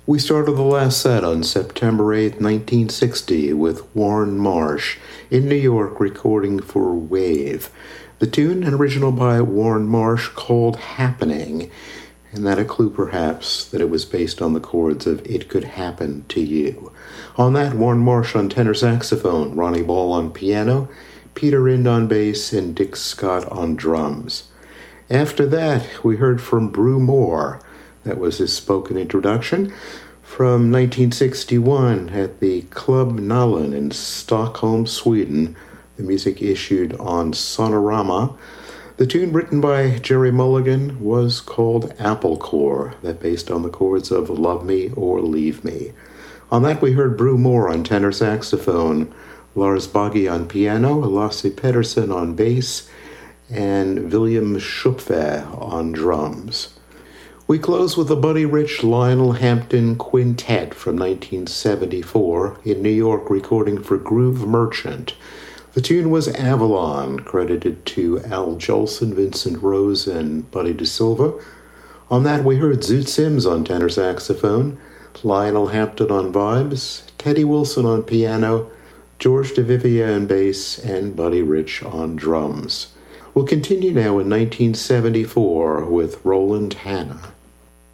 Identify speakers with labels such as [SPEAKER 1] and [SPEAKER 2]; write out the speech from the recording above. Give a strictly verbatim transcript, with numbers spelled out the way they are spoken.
[SPEAKER 1] We started the last set on September eighth, nineteen sixty, with Warren Marsh in New York recording for Wave. The tune, an original by Warren Marsh, called Happening, and that a clue perhaps that it was based on the chords of It Could Happen to You. On that, Warren Marsh on tenor saxophone, Ronnie Ball on piano, Peter Rind on bass, and Dick Scott on drums. After that, we heard from Brew Moore. That was his spoken introduction from nineteen sixty-one at the Club Nalen in Stockholm, Sweden. The music issued on Sonorama. The tune written by Jerry Mulligan was called Apple Core, that based on the chords of Love Me or Leave Me. On that we heard Brew Moore on tenor saxophone, Lars Bogge on piano, Lasse Pedersen on bass, and William Schupfe on drums. We close with the Buddy Rich Lionel Hampton Quintet from nineteen seventy-four in New York recording for Groove Merchant. The tune was Avalon, credited to Al Jolson, Vincent Rose, and Buddy DeSilva. On that we heard Zoot Sims on tenor saxophone, Lionel Hampton on vibes, Teddy Wilson on piano, George DeVivia on bass, and Buddy Rich on drums. We'll continue now in nineteen seventy-four with Roland Hanna.